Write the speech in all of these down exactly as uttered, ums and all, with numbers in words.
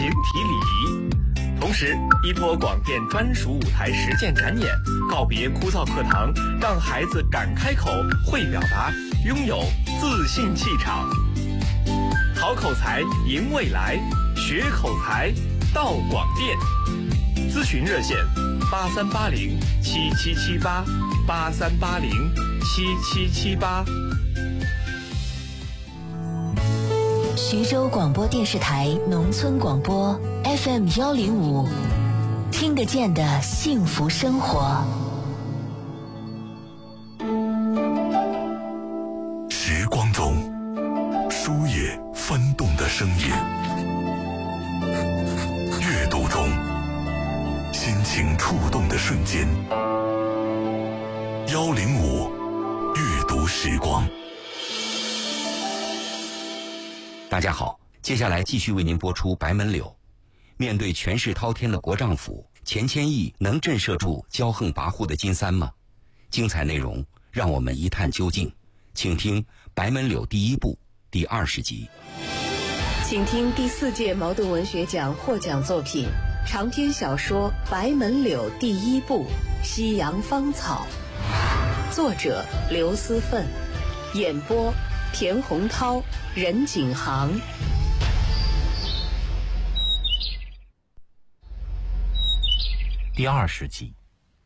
形体礼仪。同时，依托广电专属舞台实践展演，告别枯燥课堂，让孩子敢开口、会表达，拥有自信气场。好口才赢未来，学口才到广电。咨询热线：八三八零七七七八，八三八零七七七八。 徐州广播电视台农村广播 F M 幺零五，听得见的幸福生活。 时光中书页翻动的声音，阅读中心情触动的瞬间。幺零五阅读时光。 大家好，接下来继续为您播出《白门柳》。面对权势滔天的国丈府，钱谦益能震慑住骄横跋扈的金三吗？精彩内容让我们一探究竟，请听《白门柳》第一部第二十集。 请听第四届茅盾文学奖获奖作品长篇小说《白门柳》第一部《夕阳芳草》，作者刘思奋，演播田洪涛、任景航。 第二十集，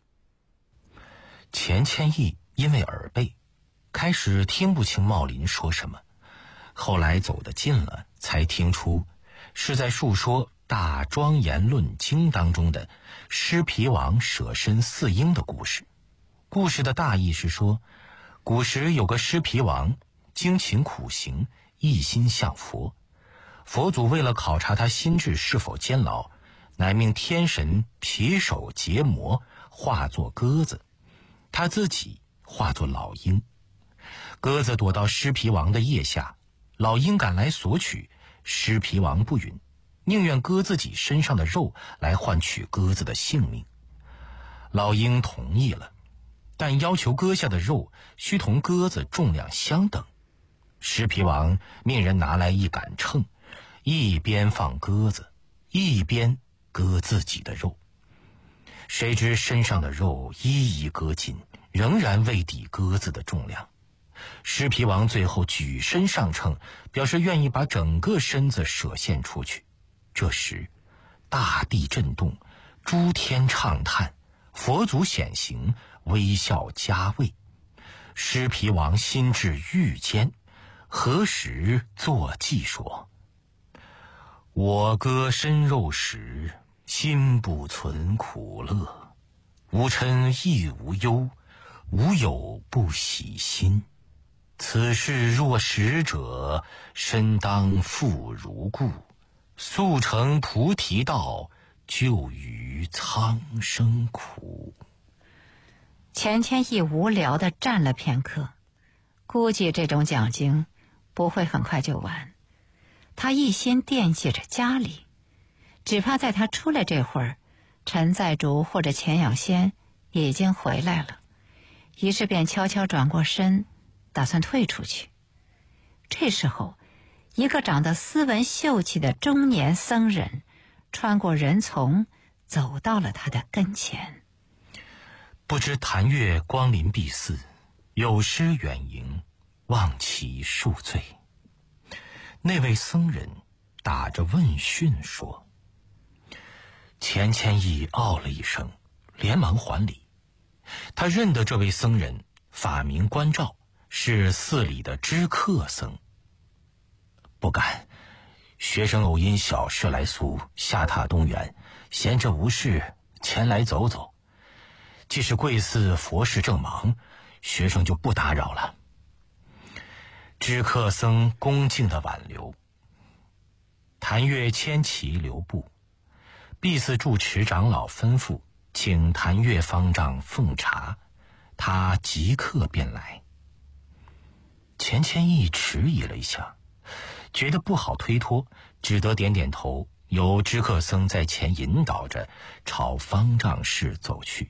钱谦益因为耳背，开始听不清茂林说什么，后来走得近了，才听出是在述说《大庄严论经》当中的狮皮王舍身饲鹰的故事。故事的大意是说，古时有个狮皮王，精勤苦行，一心向佛。佛祖为了考察他心智是否坚牢，乃命天神皮首结魔，化作鸽子，他自己化作老鹰。鸽子躲到狮皮王的腋下，老鹰赶来索取，狮皮王不允，宁愿割自己身上的肉来换取鸽子的性命。老鹰同意了，但要求割下的肉须同鸽子重量相等。狮皮王命人拿来一杆秤，一边放鸽子，一边割自己的肉。谁知身上的肉一一割尽，仍然未抵鸽子的重量。狮皮王最后举身上秤，表示愿意把整个身子舍献出去。这时大地震动，诸天畅叹，佛祖显形，微笑加慰。狮皮王心至欲坚，何时作记说：我割身肉时，心不存苦乐，无嗔亦无忧，无有不喜心。此事若实者，身当复如故，速成菩提道，救于苍生苦。 钱谦益无聊地站了片刻，估计这种讲经不会很快就完。他一心惦记着家里，只怕在他出来这会儿，陈在竹或者钱养先已经回来了，于是便悄悄转过身，打算退出去。这时候，一个长得斯文秀气的中年僧人穿过人丛，走到了他的跟前。 不知谭月光临敝寺，有失远迎，望其恕罪。那位僧人打着问讯说。钱谦益哦了一声，连忙还礼。他认得这位僧人，法名关照，是寺里的知客僧。不敢，学生偶因小事来苏，下榻东园，闲着无事，前来走走。既是贵寺佛事正忙，学生就不打扰了。知客僧恭敬的挽留。谭月牵旗留步，敝寺住持长老吩咐请谭月方丈奉茶，他即刻便来。钱谦益迟疑了一下，觉得不好推脱，只得点点头，由知客僧在前引导着朝方丈室走去。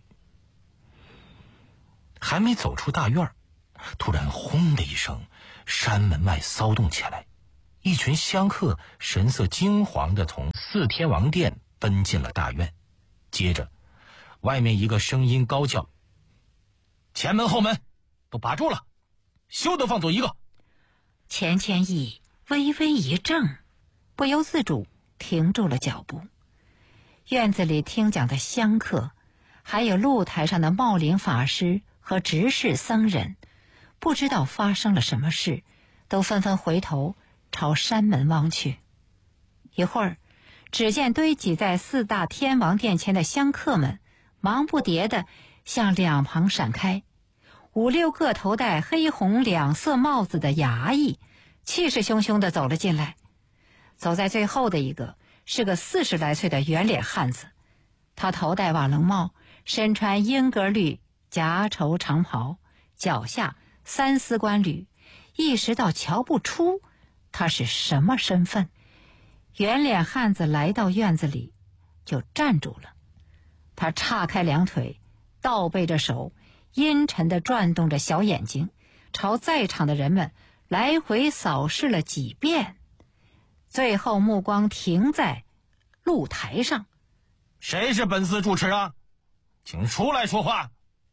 还没走出大院，突然轰的一声，山门外骚动起来， 一群香客神色惊惶地从四天王殿奔进了大院。接着外面一个声音高叫：前门后门都把住了，休得放走一个。 钱谦益微微一怔，不由自主停住了脚步。院子里听讲的香客，还有露台上的茂林法师和执事僧人，不知道发生了什么事，都纷纷回头朝山门望去。一会儿，只见堆积在四大天王殿前的香客们忙不迭地向两旁闪开，五六个头戴黑红两色帽子的衙役气势汹汹地走了进来。走在最后的一个是个四十来岁的圆脸汉子，他头戴瓦楞帽，身穿英格绿夹绸长袍，脚下三丝冠履，一时倒瞧不出他是什么身份。圆脸汉子来到院子里就站住了，他岔开两腿，倒背着手，阴沉地转动着小眼睛，朝在场的人们来回扫视了几遍，最后目光停在露台上。 谁是本司住持啊？请出来说话。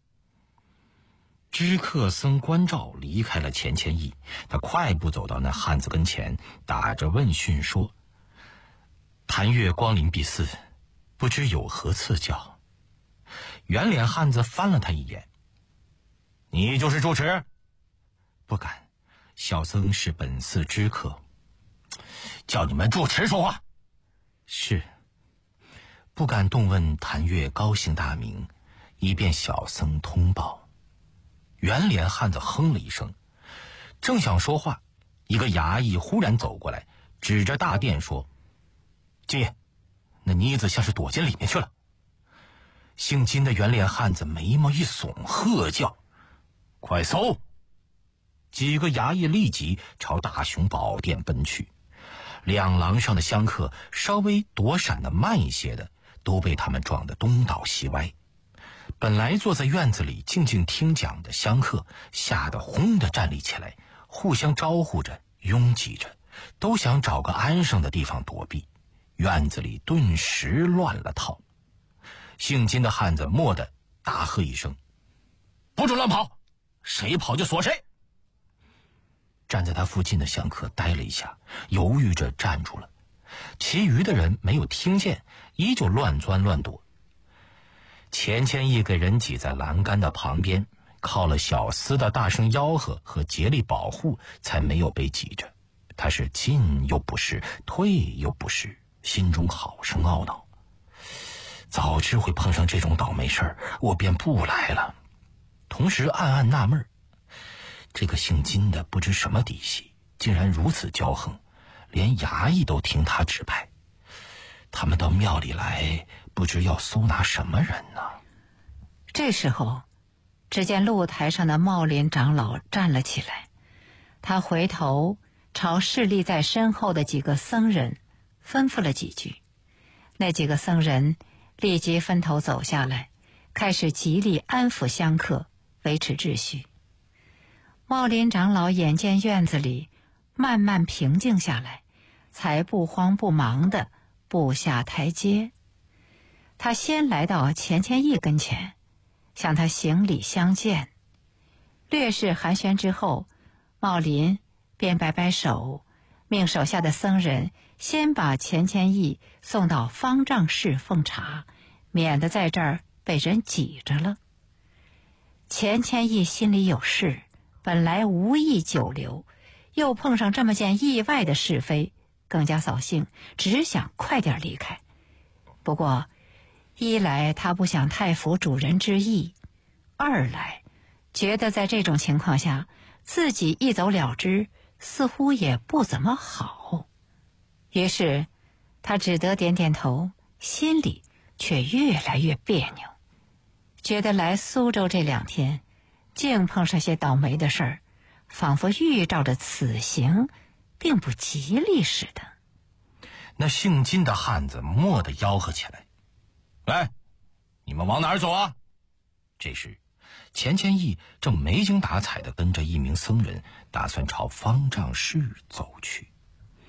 知客僧关照离开了钱谦益，他快步走到那汉子跟前，打着问讯说：谭月光临敝寺，不知有何赐教？圆脸汉子翻了他一眼：你就是住持？不敢，小僧是本寺知客。叫你们住持说话。是。不敢动问谭月高姓大名，以便小僧通报。圆脸汉子哼了一声，正想说话，一个衙役忽然走过来，指着大殿说：金爷，那妮子像是躲进里面去了。姓金的圆脸汉子眉毛一耸，喝叫：快搜！几个衙役立即朝大雄宝殿奔去。两廊上的香客稍微躲闪的慢一些的，都被他们撞得东倒西歪。本来坐在院子里静静听讲的香客吓得轰地站立起来，互相招呼着，拥挤着，都想找个安生的地方躲避。院子里顿时乱了套。姓金的汉子蓦地大喝一声：不准乱跑，谁跑就锁谁。站在他附近的香客呆了一下，犹豫着站住了。其余的人没有听见，依旧乱钻乱躲。钱谦益给人挤在栏杆的旁边，靠了小厮的大声吆喝和竭力保护，才没有被挤着。他是进又不是，退又不是，心中好生懊恼。早知会碰上这种倒霉事儿，我便不来了。同时暗暗纳闷，这个姓金的不知什么底细，竟然如此骄横，连衙役都听他指派。他们到庙里来，不知要搜拿什么人呢？ 这时候，只见露台上的茂林长老站了起来，他回头朝侍立在身后的几个僧人吩咐了几句，那几个僧人立即分头走下来，开始极力安抚香客，维持秩序。茂林长老眼见院子里慢慢平静下来，才不慌不忙地步下台阶。他先来到钱谦益跟前，向他行礼相见。略事寒暄之后，茂林便摆摆手，命手下的僧人先把钱谦益送到方丈室奉茶，免得在这儿被人挤着了。钱谦益心里有事，本来无意久留，又碰上这么件意外的是非，更加扫兴，只想快点离开。不过一来他不想太服主人之意，二来觉得在这种情况下自己一走了之似乎也不怎么好。于是他只得点点头，心里却越来越别扭，觉得来苏州这两天竟碰上些倒霉的事儿，仿佛预兆着此行并不吉利似的。 那姓金的汉子蓦地吆喝起来：来，你们往哪儿走啊？这时钱谦益正没精打采地跟着一名僧人打算朝方丈室走去。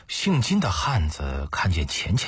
姓金的汉子看见钱钱